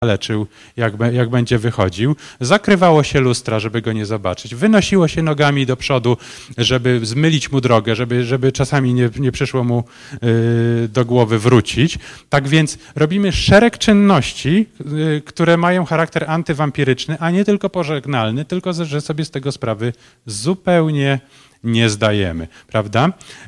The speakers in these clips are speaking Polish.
leczył, jak będzie wychodził. Zakrywało się lustra, żeby go nie zobaczyć. Wynosiło się nogami do przodu, żeby zmylić mu drogę, żeby czasami nie przyszło mu do głowy wrócić. Tak więc robimy szereg czynności, które mają charakter antywampiryczny, a nie tylko pożegnalny, tylko że sobie z tego sprawy zupełnie nie zdajemy, prawda?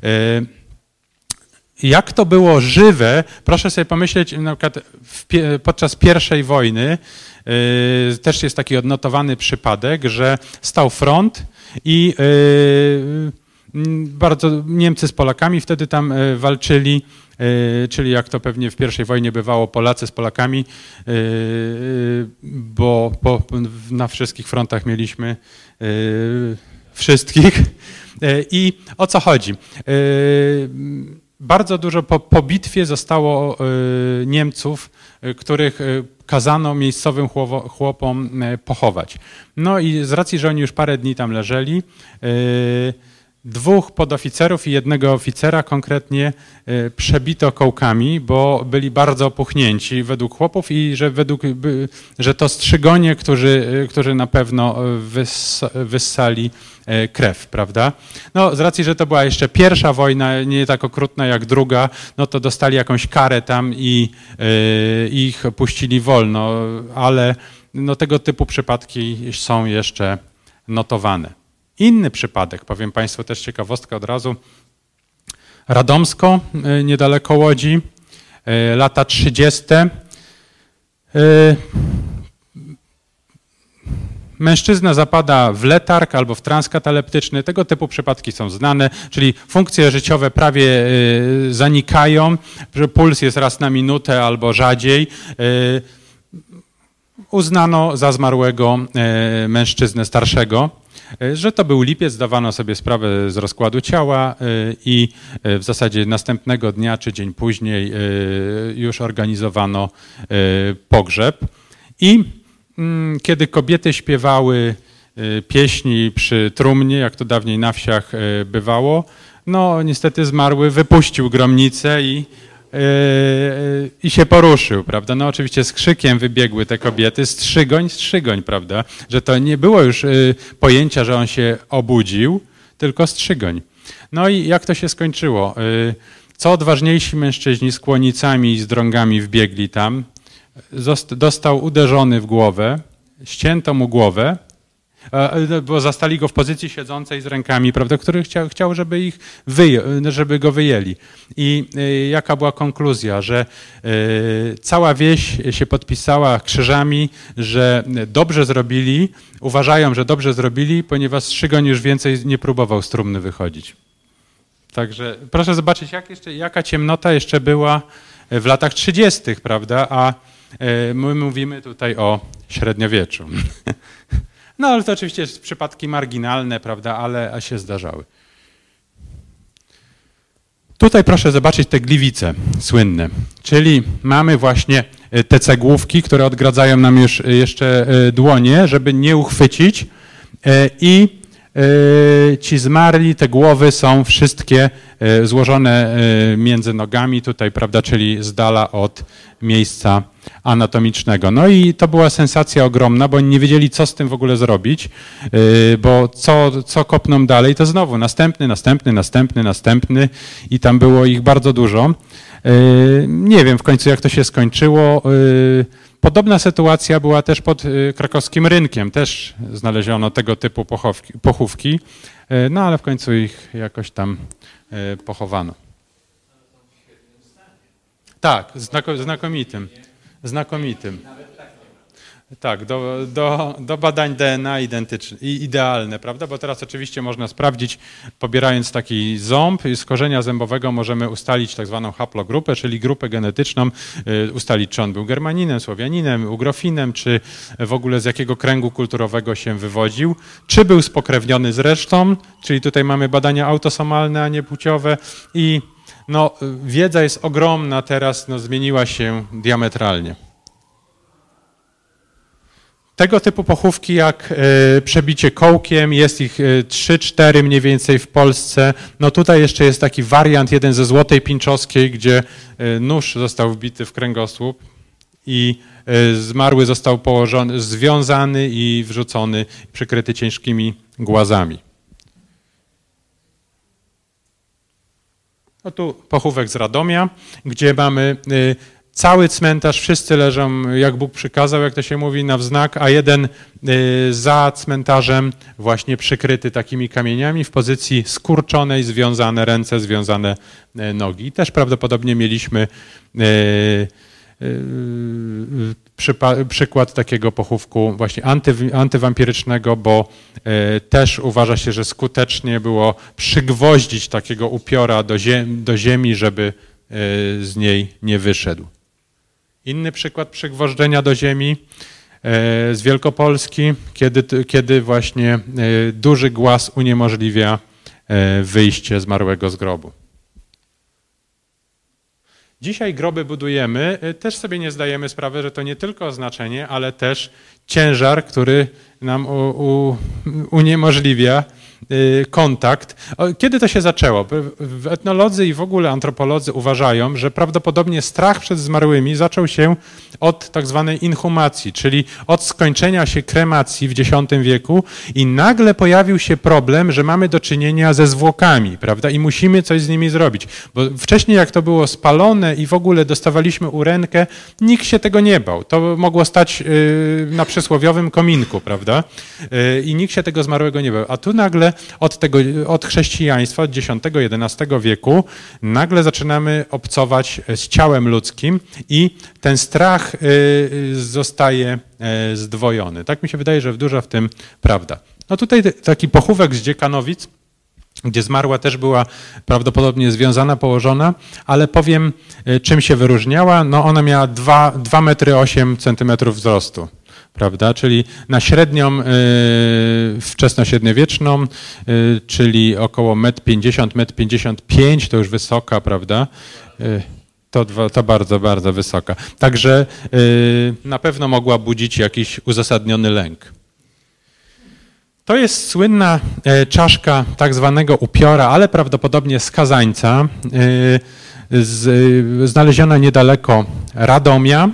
Jak to było żywe, proszę sobie pomyśleć, na przykład podczas I wojny też jest taki odnotowany przypadek, że stał front i bardzo Niemcy z Polakami wtedy tam walczyli, czyli jak to pewnie w I wojnie bywało, Polacy z Polakami, bo na wszystkich frontach mieliśmy wszystkich. I o co chodzi? Bardzo dużo po bitwie zostało Niemców, których kazano miejscowym chłopom pochować. No i z racji, że oni już parę dni tam leżeli, 2 podoficerów i 1 oficera konkretnie przebito kołkami, bo byli bardzo opuchnięci według chłopów i że to strzygonie, którzy na pewno wyssali krew, prawda? No z racji, że to była jeszcze I wojna, nie tak okrutna jak II, no to dostali jakąś karę tam i ich puścili wolno, ale no tego typu przypadki są jeszcze notowane. Inny przypadek, powiem Państwu też ciekawostkę od razu. Radomsko, niedaleko Łodzi, lata 30. Mężczyzna zapada w letarg albo w trans kataleptyczny. Tego typu przypadki są znane, czyli funkcje życiowe prawie zanikają, że puls jest raz na minutę albo rzadziej. Uznano za zmarłego mężczyznę starszego, że to był lipiec, zdawano sobie sprawę z rozkładu ciała i w zasadzie następnego dnia czy dzień później już organizowano pogrzeb. I kiedy kobiety śpiewały pieśni przy trumnie, jak to dawniej na wsiach bywało, no niestety zmarły wypuścił gromnicę i się poruszył, prawda? No oczywiście z krzykiem wybiegły te kobiety, strzygoń, prawda? Że to nie było już pojęcia, że on się obudził, tylko strzygoń. No i jak to się skończyło? Co odważniejsi mężczyźni z kłonicami i z drągami wbiegli tam, dostał uderzony w głowę, ścięto mu głowę, bo zastali go w pozycji siedzącej z rękami, prawda, który chciał, żeby go wyjęli. I jaka była konkluzja, że cała wieś się podpisała krzyżami, że dobrze zrobili, uważają, że dobrze zrobili, ponieważ strzygoń już więcej nie próbował z trumny wychodzić. Także proszę zobaczyć, jaka ciemnota jeszcze była w latach 30., prawda, a my mówimy tutaj o średniowieczu. No ale to oczywiście są przypadki marginalne, prawda, ale się zdarzały. Tutaj proszę zobaczyć te gliwice słynne, czyli mamy właśnie te cegłówki, które odgradzają nam już jeszcze dłonie, żeby nie uchwycić i ci zmarli, te głowy są wszystkie złożone między nogami tutaj, prawda, czyli z dala od miejsca anatomicznego. No i to była sensacja ogromna, bo oni nie wiedzieli, co z tym w ogóle zrobić, bo co kopną dalej, to znowu następny i tam było ich bardzo dużo. Nie wiem w końcu, jak to się skończyło. Podobna sytuacja była też pod krakowskim rynkiem. Też znaleziono tego typu pochówki, no ale w końcu ich jakoś tam pochowano. Tak, znakomitym. Tak, do badań DNA idealne, prawda? Bo teraz oczywiście można sprawdzić, pobierając taki ząb z korzenia zębowego możemy ustalić tak zwaną haplogrupę, czyli grupę genetyczną, ustalić, czy on był Germaninem, Słowianinem, Ugrofinem, czy w ogóle z jakiego kręgu kulturowego się wywodził, czy był spokrewniony z resztą, czyli tutaj mamy badania autosomalne, a nie płciowe i no, wiedza jest ogromna teraz, no, zmieniła się diametralnie. Tego typu pochówki jak przebicie kołkiem, jest ich 3-4 mniej więcej w Polsce. No tutaj jeszcze jest taki wariant, jeden ze Złotej Pińczowskiej, gdzie nóż został wbity w kręgosłup i zmarły został położony, związany i wrzucony, przykryty ciężkimi głazami. No tu pochówek z Radomia, gdzie mamy cały cmentarz, wszyscy leżą, jak Bóg przykazał, jak to się mówi, na wznak, a jeden za cmentarzem właśnie przykryty takimi kamieniami w pozycji skurczonej, związane ręce, związane nogi. I też prawdopodobnie mieliśmy przykład takiego pochówku właśnie antywampirycznego, bo też uważa się, że skutecznie było przygwoździć takiego upiora do ziemi, żeby z niej nie wyszedł. Inny przykład przygwożdżenia do ziemi z Wielkopolski, kiedy właśnie duży głaz uniemożliwia wyjście zmarłego z grobu. Dzisiaj groby budujemy, też sobie nie zdajemy sprawy, że to nie tylko oznaczenie, ale też ciężar, który nam uniemożliwia kontakt. Kiedy to się zaczęło? Etnolodzy i w ogóle antropolodzy uważają, że prawdopodobnie strach przed zmarłymi zaczął się od tak zwanej inhumacji, czyli od skończenia się kremacji w X wieku i nagle pojawił się problem, że mamy do czynienia ze zwłokami, prawda? I musimy coś z nimi zrobić. Bo wcześniej jak to było spalone i w ogóle dostawaliśmy urękę, nikt się tego nie bał. To mogło stać na przysłowiowym kominku, prawda? I nikt się tego zmarłego nie bał. A tu nagle od chrześcijaństwa, od X-XI wieku, nagle zaczynamy obcować z ciałem ludzkim i ten strach zostaje zdwojony. Tak mi się wydaje, że dużo w tym prawda. No tutaj taki pochówek z Dziekanowic, gdzie zmarła też była prawdopodobnie związana, położona, ale powiem, czym się wyróżniała. No ona miała 2,8 m wzrostu. Prawda? Czyli na średnią wczesnośredniowieczną, czyli około 1,50 m, 1,55 m, to już wysoka, prawda? To bardzo, bardzo wysoka. Także na pewno mogła budzić jakiś uzasadniony lęk. To jest słynna czaszka tak zwanego upiora, ale prawdopodobnie skazańca, znaleziona niedaleko Radomia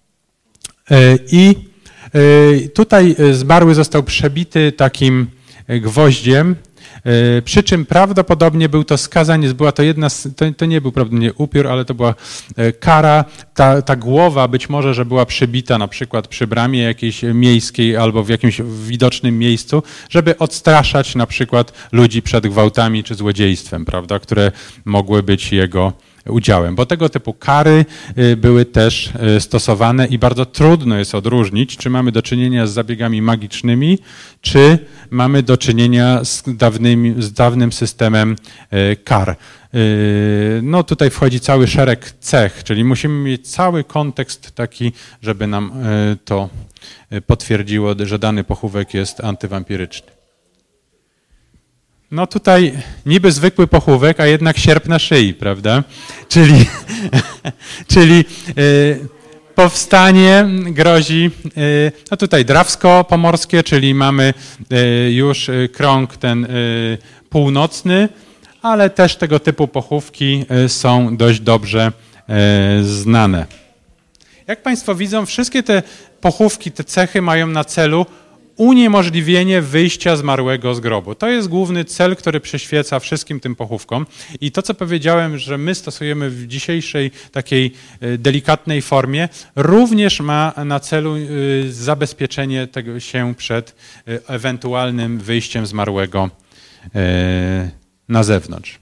i tutaj zmarły został przebity takim gwoździem, przy czym prawdopodobnie był to skazaniec, była to to nie był prawdopodobnie upiór, ale to była kara, ta głowa być może, że była przybita na przykład przy bramie jakiejś miejskiej albo w jakimś widocznym miejscu, żeby odstraszać na przykład ludzi przed gwałtami czy złodziejstwem, prawda, które mogły być jego udziałem, bo tego typu kary były też stosowane i bardzo trudno jest odróżnić, czy mamy do czynienia z zabiegami magicznymi, czy mamy do czynienia z dawnym systemem kar. No tutaj wchodzi cały szereg cech, czyli musimy mieć cały kontekst taki, żeby nam to potwierdziło, że dany pochówek jest antywampiryczny. No tutaj niby zwykły pochówek, a jednak sierp na szyi, prawda? Czyli powstanie grozi, no tutaj drawsko-pomorskie, czyli mamy już krąg ten północny, ale też tego typu pochówki są dość dobrze znane. Jak Państwo widzą, wszystkie te pochówki, te cechy mają na celu uniemożliwienie wyjścia zmarłego z grobu. To jest główny cel, który przyświeca wszystkim tym pochówkom. I to, co powiedziałem, że my stosujemy w dzisiejszej takiej delikatnej formie, również ma na celu zabezpieczenie tego się przed ewentualnym wyjściem zmarłego na zewnątrz.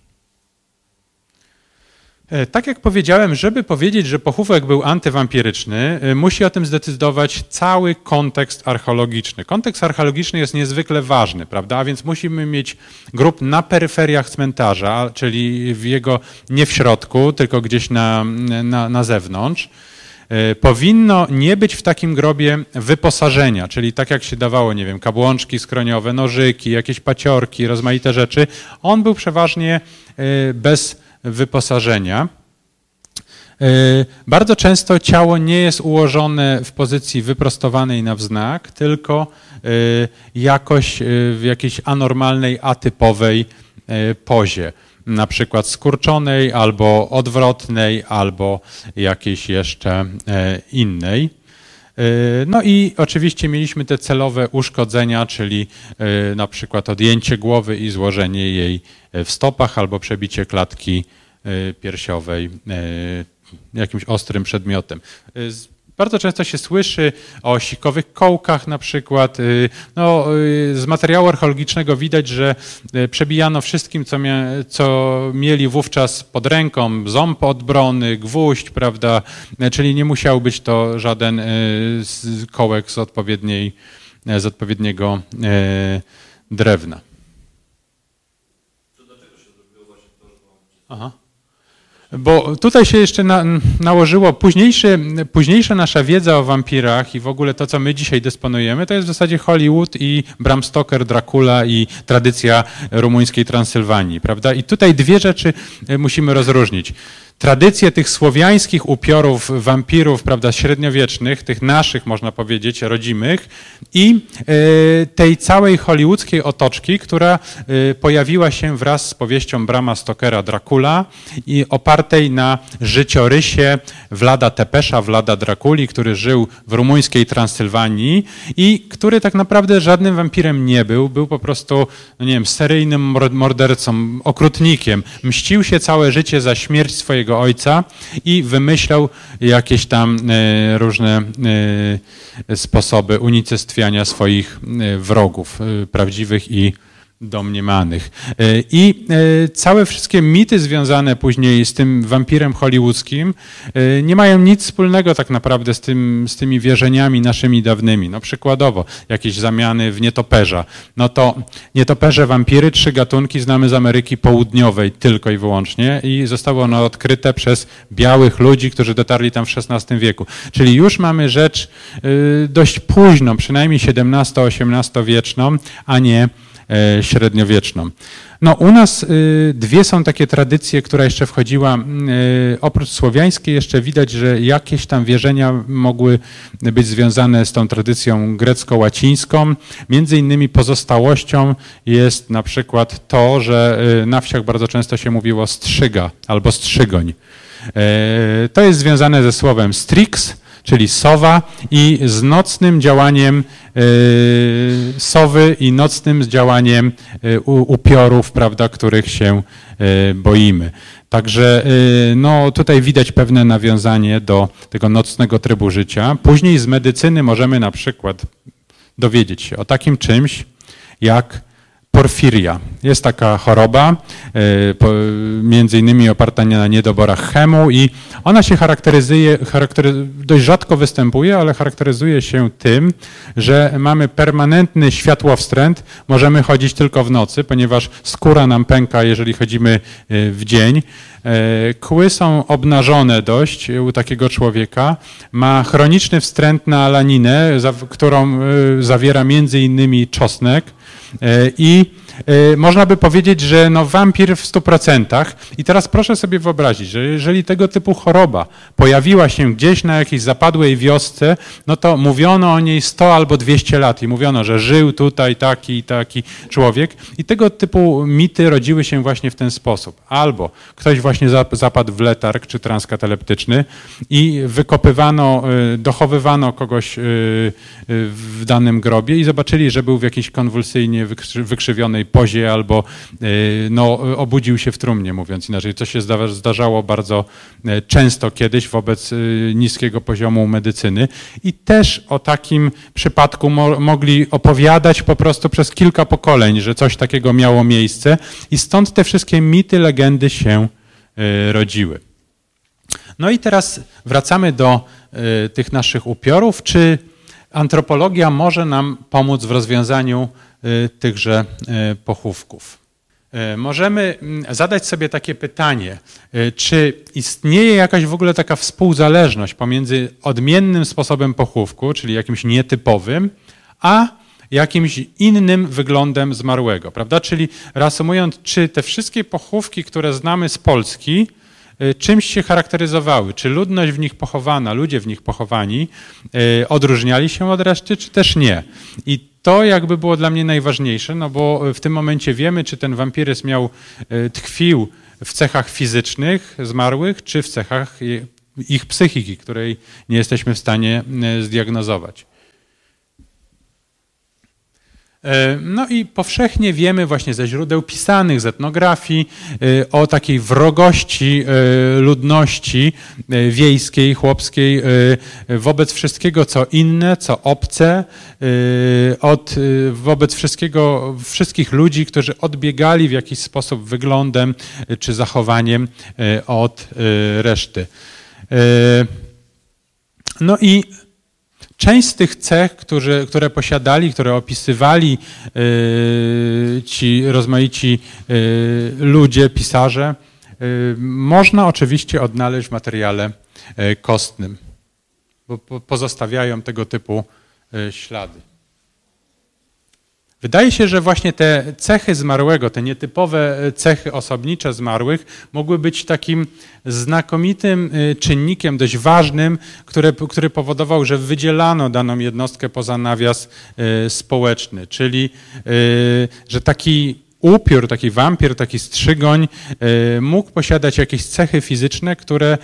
Tak jak powiedziałem, żeby powiedzieć, że pochówek był antywampiryczny, musi o tym zdecydować cały kontekst archeologiczny. Kontekst archeologiczny jest niezwykle ważny, prawda? A więc musimy mieć grób na peryferiach cmentarza, czyli nie w środku, tylko gdzieś na zewnątrz. Powinno nie być w takim grobie wyposażenia, czyli tak jak się dawało, nie wiem, kabłączki skroniowe, nożyki, jakieś paciorki, rozmaite rzeczy. On był przeważnie bez wyposażenia. Bardzo często ciało nie jest ułożone w pozycji wyprostowanej na wznak, tylko jakoś w jakiejś anormalnej, atypowej pozie. Na przykład skurczonej, albo odwrotnej, albo jakiejś jeszcze innej. No i oczywiście mieliśmy te celowe uszkodzenia, czyli na przykład odjęcie głowy i złożenie jej w stopach albo przebicie klatki piersiowej jakimś ostrym przedmiotem. Bardzo często się słyszy o sikowych kołkach na przykład. No, z materiału archeologicznego widać, że przebijano wszystkim, co mieli wówczas pod ręką, ząb odbrony, gwóźdź, prawda, czyli nie musiał być to żaden kołek z odpowiedniego drewna. Dlaczego się zrobiło właśnie to, że Aha. Bo tutaj się jeszcze nałożyło późniejsza nasza wiedza o wampirach i w ogóle to, co my dzisiaj dysponujemy, to jest w zasadzie Hollywood i Bram Stoker, Dracula i tradycja rumuńskiej Transylwanii, prawda? I tutaj dwie rzeczy musimy rozróżnić. Tradycje tych słowiańskich upiorów, wampirów, prawda, średniowiecznych, tych naszych, można powiedzieć, rodzimych i tej całej hollywoodzkiej otoczki, która pojawiła się wraz z powieścią Brama Stokera Dracula i opartej na życiorysie Vlada Tepesza, Vlada Draculi, który żył w rumuńskiej Transylwanii i który tak naprawdę żadnym wampirem nie był. Był po prostu, no nie wiem, seryjnym mordercą, okrutnikiem. Mścił się całe życie za śmierć swojego ojca i wymyślał jakieś tam różne sposoby unicestwiania swoich wrogów, prawdziwych i domniemanych. I całe wszystkie mity związane później z tym wampirem hollywoodzkim nie mają nic wspólnego tak naprawdę z tymi wierzeniami naszymi dawnymi. No przykładowo jakieś zamiany w nietoperza. No to nietoperze, wampiry, 3 gatunki znamy z Ameryki Południowej tylko i wyłącznie i zostało ono odkryte przez białych ludzi, którzy dotarli tam w XVI wieku. Czyli już mamy rzecz dość późną, przynajmniej XVII-XVIII wieczną, a nie średniowieczną. No u nas dwie są takie tradycje, która jeszcze wchodziła, oprócz słowiańskiej jeszcze widać, że jakieś tam wierzenia mogły być związane z tą tradycją grecko-łacińską. Między innymi pozostałością jest na przykład to, że na wsiach bardzo często się mówiło strzyga albo strzygoń. To jest związane ze słowem strix, czyli sowa i z nocnym działaniem sowy i nocnym działaniem upiorów, prawda, których się boimy. Także no, tutaj widać pewne nawiązanie do tego nocnego trybu życia. Później z medycyny możemy na przykład dowiedzieć się o takim czymś jak porfiria. Jest taka choroba, między innymi oparta na niedoborach chemu i ona się dość rzadko występuje, ale charakteryzuje się tym, że mamy permanentny światłowstręt, możemy chodzić tylko w nocy, ponieważ skóra nam pęka, jeżeli chodzimy w dzień. Kły są obnażone dość u takiego człowieka, ma chroniczny wstręt na alaninę, którą zawiera między innymi czosnek i można by powiedzieć, że no wampir w 100%. I teraz proszę sobie wyobrazić, że jeżeli tego typu choroba pojawiła się gdzieś na jakiejś zapadłej wiosce, no to mówiono o niej 100 albo 200 lat i mówiono, że żył tutaj taki i taki człowiek. I tego typu mity rodziły się właśnie w ten sposób. Albo ktoś właśnie zapadł w letarg czy trans kataleptyczny i wykopywano, dochowywano kogoś w danym grobie i zobaczyli, że był w jakiejś konwulsyjnie wykrzywionej pozie albo no, obudził się w trumnie, mówiąc inaczej. To się zdarzało bardzo często kiedyś wobec niskiego poziomu medycyny i też o takim przypadku mogli opowiadać po prostu przez kilka pokoleń, że coś takiego miało miejsce i stąd te wszystkie mity, legendy się rodziły. No i teraz wracamy do tych naszych upiorów. Czy antropologia może nam pomóc w rozwiązaniu tychże pochówków? Możemy zadać sobie takie pytanie, czy istnieje jakaś w ogóle taka współzależność pomiędzy odmiennym sposobem pochówku, czyli jakimś nietypowym, a jakimś innym wyglądem zmarłego, prawda? Czyli reasumując, czy te wszystkie pochówki, które znamy z Polski, czymś się charakteryzowały? Czy ludność w nich pochowana, ludzie w nich pochowani odróżniali się od reszty, czy też nie? I to jakby było dla mnie najważniejsze, no bo w tym momencie wiemy, czy ten wampiryzm tkwił w cechach fizycznych zmarłych, czy w cechach ich psychiki, której nie jesteśmy w stanie zdiagnozować. No i powszechnie wiemy właśnie ze źródeł pisanych, z etnografii o takiej wrogości ludności wiejskiej, chłopskiej wobec wszystkiego, co inne, co obce, wobec wszystkich ludzi, którzy odbiegali w jakiś sposób wyglądem czy zachowaniem od reszty. No i część z tych cech, które posiadali, które opisywali ci rozmaici ludzie, pisarze, można oczywiście odnaleźć w materiale kostnym, bo pozostawiają tego typu ślady. Wydaje się, że właśnie te cechy zmarłego, te nietypowe cechy osobnicze zmarłych mogły być takim znakomitym czynnikiem, dość ważnym, który powodował, że wydzielano daną jednostkę poza nawias społeczny. Czyli, że taki upiór, taki wampir, taki strzygoń mógł posiadać jakieś cechy fizyczne, które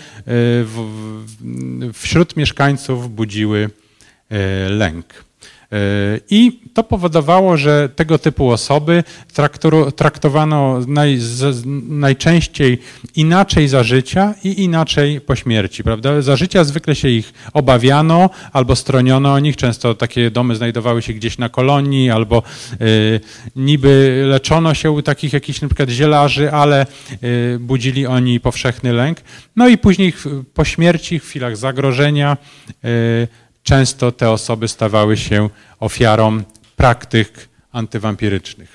wśród mieszkańców budziły lęk. I to powodowało, że tego typu osoby traktowano najczęściej inaczej za życia i inaczej po śmierci. Prawda? Za życia zwykle się ich obawiano albo stroniono o nich. Często takie domy znajdowały się gdzieś na kolonii albo niby leczono się u takich jakichś na przykład zielarzy, ale budzili oni powszechny lęk. No i później po śmierci, w chwilach zagrożenia często te osoby stawały się ofiarą praktyk antywampirycznych.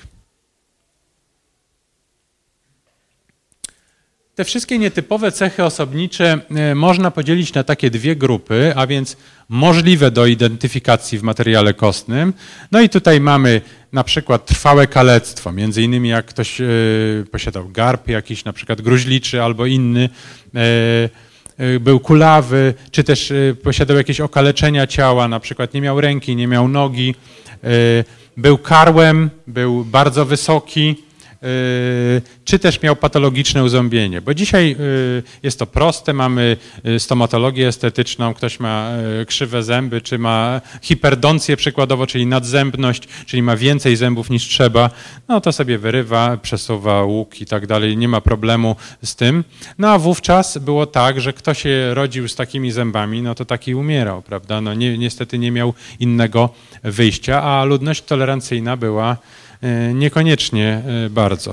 Te wszystkie nietypowe cechy osobnicze można podzielić na takie dwie grupy, a więc możliwe do identyfikacji w materiale kostnym. No i tutaj mamy na przykład trwałe kalectwo, między innymi jak ktoś posiadał garb jakiś, na przykład gruźliczy albo inny, był kulawy, czy też posiadał jakieś okaleczenia ciała, na przykład nie miał ręki, nie miał nogi, był karłem, był bardzo wysoki, czy też miał patologiczne uzębienie. Bo dzisiaj jest to proste, mamy stomatologię estetyczną, ktoś ma krzywe zęby, czy ma hiperdoncję przykładowo, czyli nadzębność, czyli ma więcej zębów niż trzeba, no to sobie wyrywa, przesuwa łuk i tak dalej, nie ma problemu z tym. No a wówczas było tak, że kto się rodził z takimi zębami, no to taki umierał, prawda? No niestety nie miał innego wyjścia, a ludność tolerancyjna była niekoniecznie bardzo.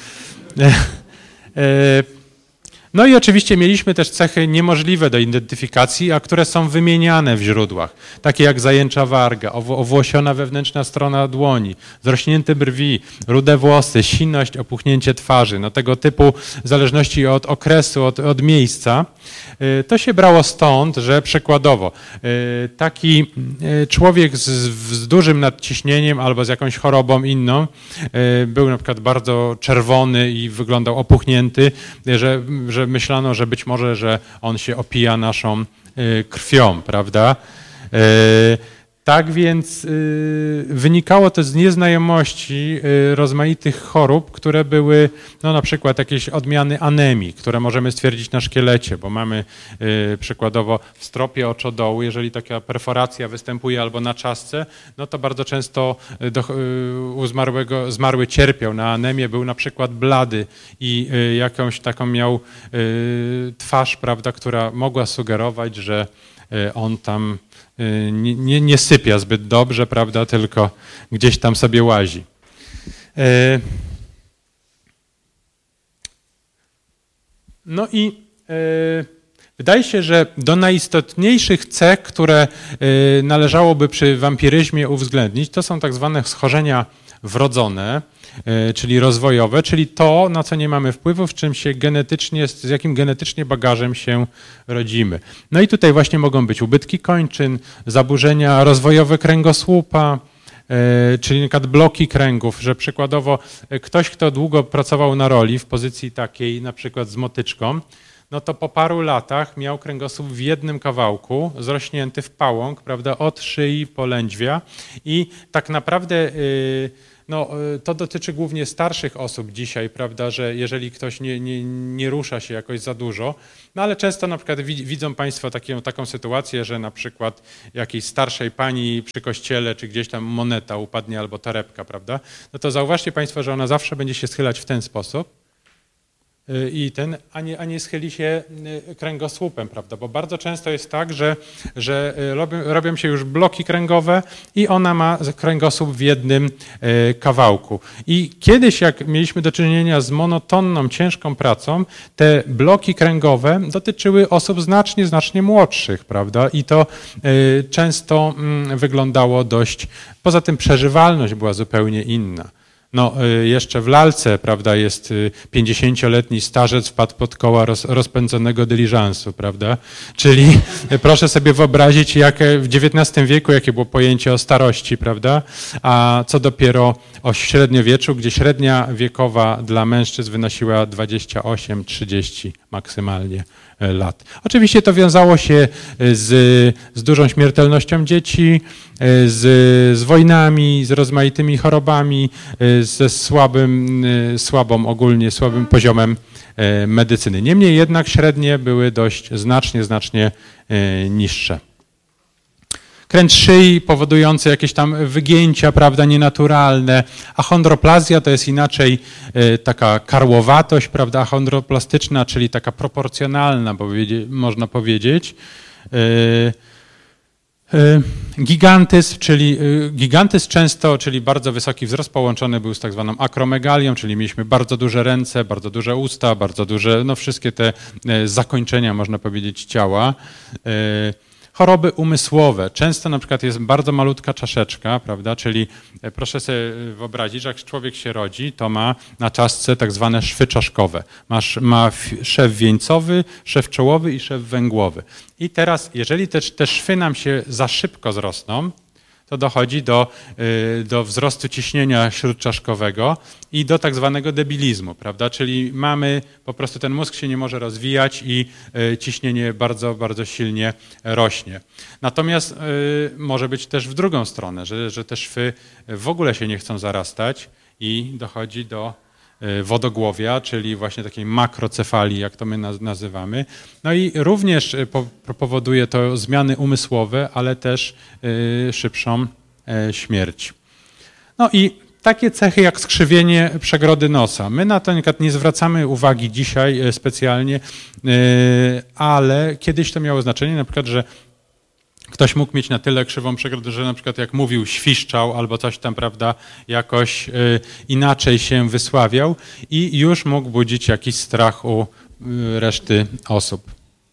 No i oczywiście mieliśmy też cechy niemożliwe do identyfikacji, a które są wymieniane w źródłach, takie jak zajęcza warga, owłosiona wewnętrzna strona dłoni, zrośnięte brwi, rude włosy, sinność, opuchnięcie twarzy. No tego typu, w zależności od okresu, od miejsca. To się brało stąd, że przykładowo taki człowiek z dużym nadciśnieniem albo z jakąś chorobą inną był na przykład bardzo czerwony i wyglądał opuchnięty, że myślano, że być może, że on się opija naszą krwią, prawda? Tak więc wynikało to z nieznajomości rozmaitych chorób, które były no, na przykład jakieś odmiany anemii, które możemy stwierdzić na szkielecie, bo mamy przykładowo w stropie oczodołu, jeżeli taka perforacja występuje albo na czaszce, no to bardzo często zmarły cierpiał na anemię, był na przykład blady i jakąś taką miał twarz, prawda, która mogła sugerować, że on tam nie sypia zbyt dobrze, prawda, tylko gdzieś tam sobie łazi. No i wydaje się, że do najistotniejszych cech, które należałoby przy wampiryzmie uwzględnić, to są tak zwane schorzenia wrodzone, czyli rozwojowe, czyli to, na co nie mamy wpływu, w czym się genetycznie, z jakim genetycznie bagażem się rodzimy. No i tutaj właśnie mogą być ubytki kończyn, zaburzenia rozwojowe kręgosłupa, czyli na przykład bloki kręgów, że przykładowo ktoś, kto długo pracował na roli w pozycji takiej, na przykład z motyczką, no to po paru latach miał kręgosłup w jednym kawałku, zrośnięty w pałąk, prawda, od szyi po lędźwia i tak naprawdę No, to dotyczy głównie starszych osób dzisiaj, prawda, że jeżeli ktoś nie rusza się jakoś za dużo, no ale często na przykład widzą Państwo taką sytuację, że na przykład jakiejś starszej pani przy kościele, czy gdzieś tam moneta upadnie albo torebka, prawda, no to zauważcie Państwo, że ona zawsze będzie się schylać w ten sposób, a nie schyli się kręgosłupem, prawda? Bo bardzo często jest tak, że robią się już bloki kręgowe i ona ma kręgosłup w jednym kawałku. I kiedyś, jak mieliśmy do czynienia z monotonną, ciężką pracą, te bloki kręgowe dotyczyły osób znacznie młodszych, prawda? I to często wyglądało dość, poza tym przeżywalność była zupełnie inna. No, jeszcze w lalce, prawda, jest 50-letni starzec wpadł pod koła rozpędzonego dyliżansu, prawda? Czyli proszę sobie wyobrazić, jak w XIX wieku, jakie było pojęcie o starości, prawda? A co dopiero o średniowieczu, gdzie średnia wiekowa dla mężczyzn wynosiła 28-30 maksymalnie lat. Oczywiście to wiązało się z dużą śmiertelnością dzieci, z wojnami, z rozmaitymi chorobami, ze słabym poziomem medycyny. Niemniej jednak średnie były dość znacznie niższe. Kręt szyi powodujący jakieś tam wygięcia, prawda, nienaturalne, a chondroplazja to jest inaczej taka karłowatość, prawda, chondroplastyczna, czyli taka proporcjonalna, można powiedzieć. Gigantyzm często, czyli bardzo wysoki wzrost połączony był z tak zwaną akromegalią, czyli mieliśmy bardzo duże ręce, bardzo duże usta, bardzo duże, no wszystkie te zakończenia, można powiedzieć, ciała. Choroby umysłowe. Często na przykład jest bardzo malutka czaszeczka, prawda, czyli proszę sobie wyobrazić, że jak człowiek się rodzi, to ma na czaszce tak zwane szwy czaszkowe. Ma szew wieńcowy, szew czołowy i szew węgłowy. I teraz, jeżeli te szwy nam się za szybko zrosną, to dochodzi do wzrostu ciśnienia śródczaszkowego i do tak zwanego debilizmu, prawda? Czyli po prostu ten mózg się nie może rozwijać i ciśnienie bardzo silnie rośnie. Natomiast może być też w drugą stronę, że te szwy w ogóle się nie chcą zarastać i dochodzi do wodogłowia, czyli właśnie takiej makrocefalii, jak to my nazywamy. No i również powoduje to zmiany umysłowe, ale też szybszą śmierć. No i takie cechy jak skrzywienie przegrody nosa. My na to nie zwracamy uwagi dzisiaj specjalnie, ale kiedyś to miało znaczenie, na przykład, że ktoś mógł mieć na tyle krzywą przegrodę, że na przykład jak mówił, świszczał albo coś tam, prawda, jakoś inaczej się wysławiał i już mógł budzić jakiś strach u reszty osób.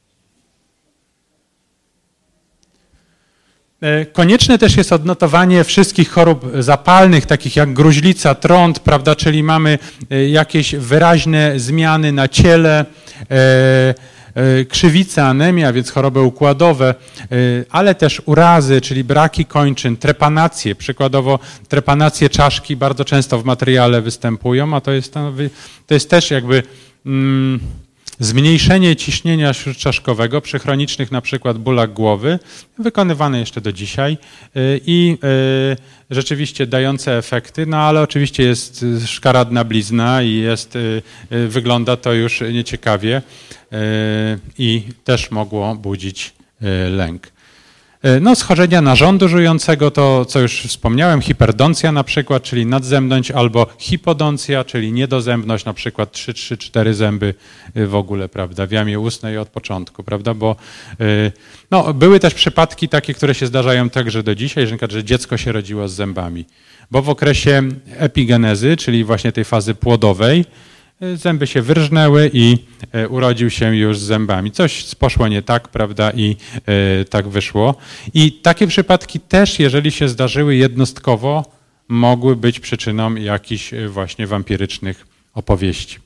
Konieczne też jest odnotowanie wszystkich chorób zapalnych, takich jak gruźlica, trąd, prawda, czyli mamy jakieś wyraźne zmiany na ciele, krzywica, anemia, więc choroby układowe, ale też urazy, czyli braki kończyn, trepanacje, przykładowo trepanacje czaszki bardzo często w materiale występują, a to jest też jakby zmniejszenie ciśnienia śródczaszkowego przy chronicznych na przykład bólach głowy, wykonywane jeszcze do dzisiaj i rzeczywiście dające efekty, no ale oczywiście jest szkaradna blizna i wygląda to już nieciekawie i też mogło budzić lęk. No, schorzenia narządu żującego to, co już wspomniałem, hiperdoncja na przykład, czyli nadzębność, albo hipodoncja, czyli niedozębność, na przykład 3-4 zęby w ogóle, prawda, w jamie ustnej od początku, prawda, bo no, były też przypadki takie, które się zdarzają także do dzisiaj, że dziecko się rodziło z zębami, bo w okresie epigenezy, czyli właśnie tej fazy płodowej, zęby się wyrżnęły i urodził się już z zębami. Coś poszło nie tak, prawda, i tak wyszło. I takie przypadki też, jeżeli się zdarzyły jednostkowo, mogły być przyczyną jakichś właśnie wampirycznych opowieści.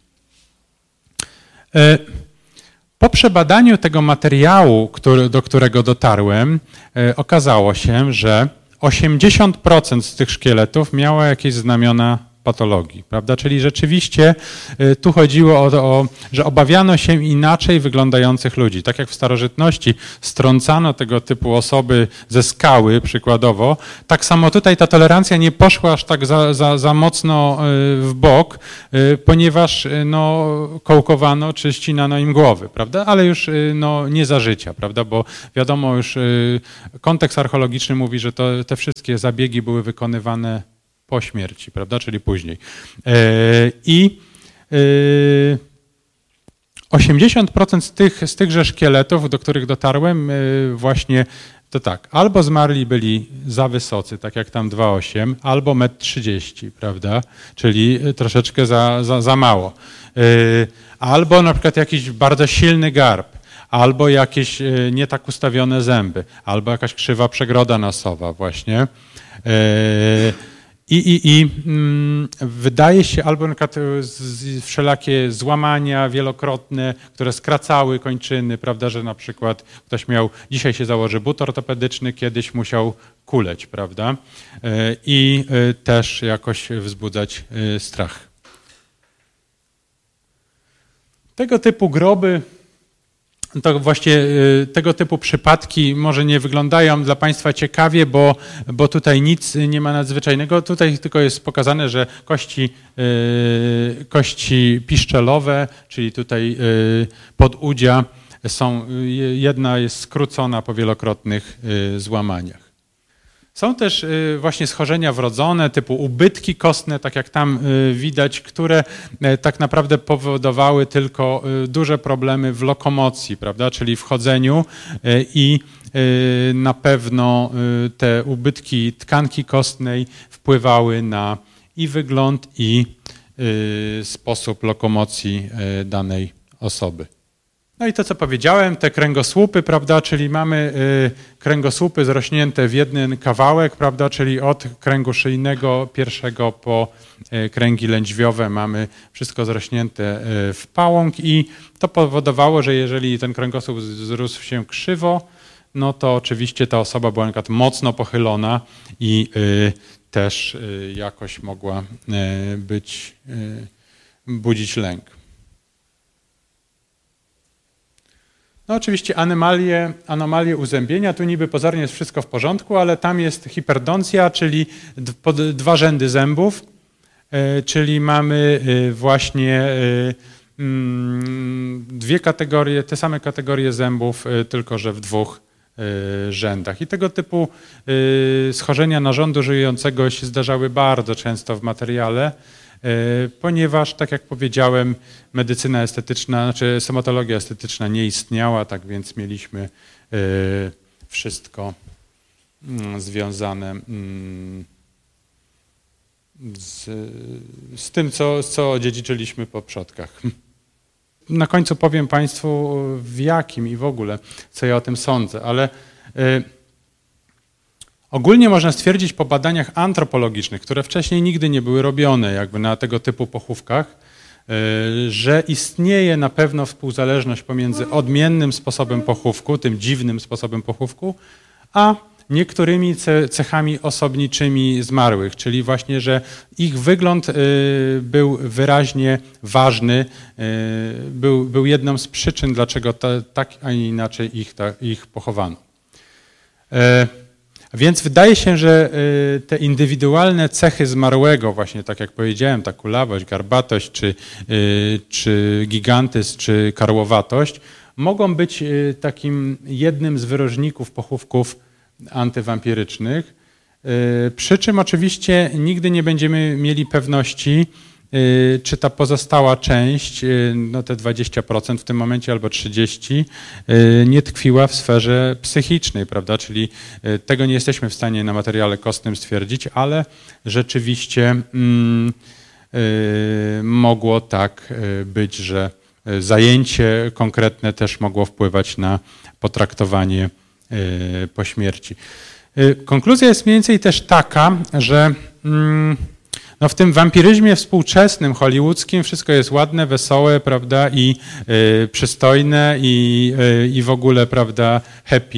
Po przebadaniu tego materiału, do którego dotarłem, okazało się, że 80% z tych szkieletów miało jakieś znamiona patologii, prawda? Czyli rzeczywiście tu chodziło o to, że obawiano się inaczej wyglądających ludzi. Tak jak w starożytności strącano tego typu osoby ze skały przykładowo, tak samo tutaj ta tolerancja nie poszła aż tak za mocno w bok, ponieważ kołkowano czy ścinano im głowy, prawda? Ale już nie za życia, prawda? Bo wiadomo już kontekst archeologiczny mówi, że te wszystkie zabiegi były wykonywane po śmierci, prawda, czyli później. I 80% z tychże szkieletów, do których dotarłem, właśnie to tak, albo zmarli byli za wysocy, tak jak tam 2,8, albo 1,30 m, prawda, czyli troszeczkę za mało. Albo na przykład jakiś bardzo silny garb, albo jakieś nie tak ustawione zęby, albo jakaś krzywa przegroda nosowa właśnie. Wydaje się, albo na przykład wszelakie złamania wielokrotne, które skracały kończyny, prawda, że na przykład ktoś dzisiaj się założy but ortopedyczny, kiedyś musiał kuleć, prawda, i też jakoś wzbudzać strach. Tego typu groby, to właśnie tego typu przypadki może nie wyglądają dla Państwa ciekawie, bo tutaj nic nie ma nadzwyczajnego. Tutaj tylko jest pokazane, że kości piszczelowe, czyli tutaj podudzia jedna jest skrócona po wielokrotnych złamaniach. Są też właśnie schorzenia wrodzone typu ubytki kostne, tak jak tam widać, które tak naprawdę powodowały tylko duże problemy w lokomocji, prawda, czyli w chodzeniu i na pewno te ubytki tkanki kostnej wpływały na i wygląd, i sposób lokomocji danej osoby. No i to, co powiedziałem, te kręgosłupy, prawda, czyli mamy kręgosłupy zrośnięte w jeden kawałek, prawda, czyli od kręgu szyjnego pierwszego po kręgi lędźwiowe mamy wszystko zrośnięte w pałąk i to powodowało, że jeżeli ten kręgosłup zrósł się krzywo, no to oczywiście ta osoba była na przykład mocno pochylona i też jakoś mogła budzić lęk. No oczywiście anomalie uzębienia, tu niby pozornie jest wszystko w porządku, ale tam jest hiperdoncja, czyli dwa rzędy zębów, czyli mamy właśnie dwie kategorie, te same kategorie zębów, tylko że w dwóch rzędach. I tego typu schorzenia narządu żyjącego się zdarzały bardzo często w materiale, ponieważ, tak jak powiedziałem, medycyna estetyczna, znaczy stomatologia estetyczna nie istniała, tak więc mieliśmy wszystko związane z tym, co odziedziczyliśmy po przodkach. Na końcu powiem Państwu, w jakim i w ogóle, co ja o tym sądzę, ale ogólnie można stwierdzić po badaniach antropologicznych, które wcześniej nigdy nie były robione jakby na tego typu pochówkach, że istnieje na pewno współzależność pomiędzy odmiennym sposobem pochówku, tym dziwnym sposobem pochówku, a niektórymi cechami osobniczymi zmarłych, czyli właśnie, że ich wygląd był wyraźnie ważny, był jedną z przyczyn, dlaczego tak, a nie inaczej ich pochowano. Więc wydaje się, że te indywidualne cechy zmarłego, właśnie tak jak powiedziałem, ta kulawość, garbatość, czy gigantyzm, czy karłowatość, mogą być takim jednym z wyróżników pochówków antywampirycznych. Przy czym oczywiście nigdy nie będziemy mieli pewności, czy ta pozostała część, no te 20% w tym momencie albo 30%, nie tkwiła w sferze psychicznej, prawda? Czyli tego nie jesteśmy w stanie na materiale kostnym stwierdzić, ale rzeczywiście mogło tak być, że zajęcie konkretne też mogło wpływać na potraktowanie po śmierci. Konkluzja jest mniej więcej też taka, że no w tym wampiryzmie współczesnym, hollywoodzkim wszystko jest ładne, wesołe, prawda, i przystojne i w ogóle, prawda, happy,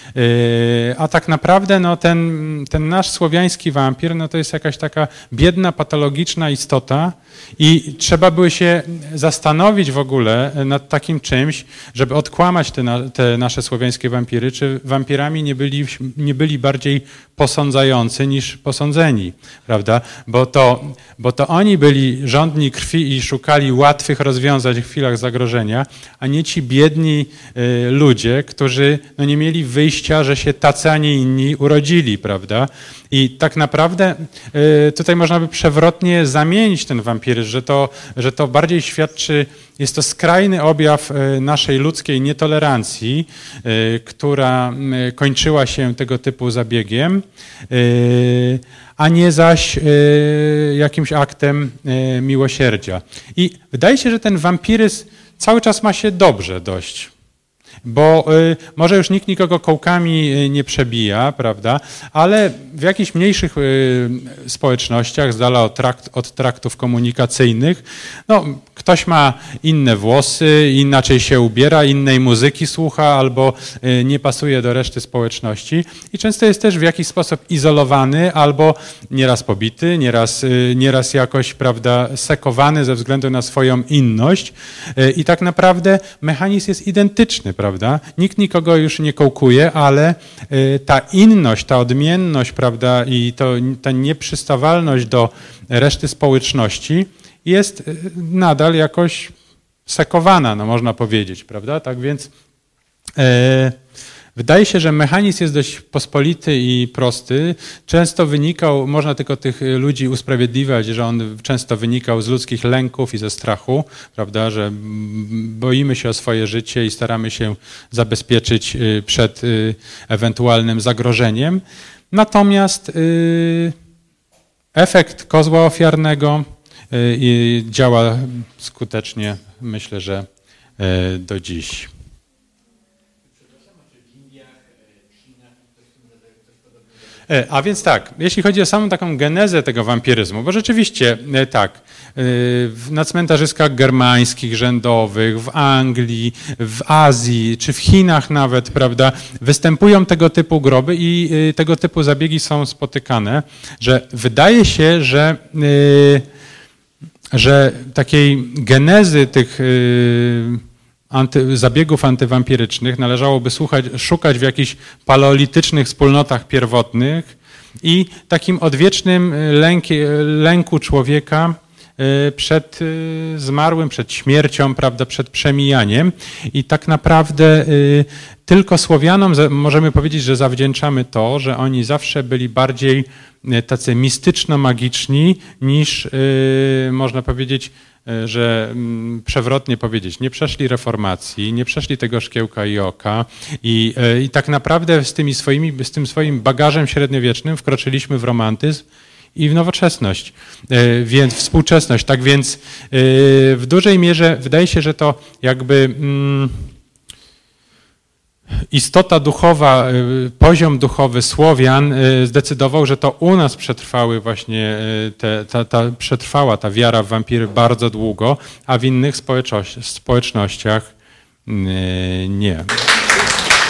A tak naprawdę no, ten nasz słowiański wampir no, to jest jakaś taka biedna, patologiczna istota i trzeba było się zastanowić w ogóle nad takim czymś, żeby odkłamać te nasze słowiańskie wampiry, czy wampirami nie byli bardziej posądzający niż posądzeni, prawda? Bo to oni byli żądni krwi i szukali łatwych rozwiązań w chwilach zagrożenia, a nie ci biedni ludzie, którzy no, nie mieli wyjścia, że się tacy, a nie inni urodzili, prawda? I tak naprawdę tutaj można by przewrotnie zamienić ten wampiryzm, że to bardziej świadczy, jest to skrajny objaw naszej ludzkiej nietolerancji, która kończyła się tego typu zabiegiem, a nie zaś jakimś aktem miłosierdzia. I wydaje się, że ten wampiryzm cały czas ma się dobrze dość. Bo może już nikt nikogo kołkami nie przebija, prawda? Ale w jakichś mniejszych społecznościach, z dala od traktów komunikacyjnych, no, ktoś ma inne włosy, inaczej się ubiera, innej muzyki słucha albo nie pasuje do reszty społeczności i często jest też w jakiś sposób izolowany albo nieraz pobity, nieraz jakoś, prawda, sekowany ze względu na swoją inność i tak naprawdę mechanizm jest identyczny, prawda? Nikt nikogo już nie kołkuje, ale ta inność, ta odmienność, prawda, i ta nieprzystawalność do reszty społeczności jest nadal jakoś sekowana, no można powiedzieć, prawda? Tak więc wydaje się, że mechanizm jest dość pospolity i prosty. Często wynikał, można tylko tych ludzi usprawiedliwiać, że on często wynikał z ludzkich lęków i ze strachu, prawda, że boimy się o swoje życie i staramy się zabezpieczyć przed ewentualnym zagrożeniem. Natomiast efekt kozła ofiarnego działa skutecznie, myślę, że do dziś. A więc tak, jeśli chodzi o samą taką genezę tego wampiryzmu, bo rzeczywiście tak, na cmentarzyskach germańskich, rzędowych, w Anglii, w Azji, czy w Chinach nawet, prawda, występują tego typu groby i tego typu zabiegi są spotykane, że wydaje się, że takiej genezy tych zabiegów antywampirycznych należałoby szukać w jakichś paleolitycznych wspólnotach pierwotnych i takim odwiecznym lęku człowieka przed zmarłym, przed śmiercią, prawda, przed przemijaniem. I tak naprawdę tylko Słowianom możemy powiedzieć, że zawdzięczamy to, że oni zawsze byli bardziej tacy mistyczno-magiczni niż, można powiedzieć, że przewrotnie powiedzieć, nie przeszli reformacji, nie przeszli tego szkiełka i oka i tak naprawdę z tym swoim bagażem średniowiecznym wkroczyliśmy w romantyzm i w nowoczesność, więc współczesność. Tak więc w dużej mierze wydaje się, że to jakby istota duchowa, poziom duchowy Słowian zdecydował, że to u nas przetrwały właśnie przetrwała ta wiara w wampiry bardzo długo, a w innych społecznościach nie.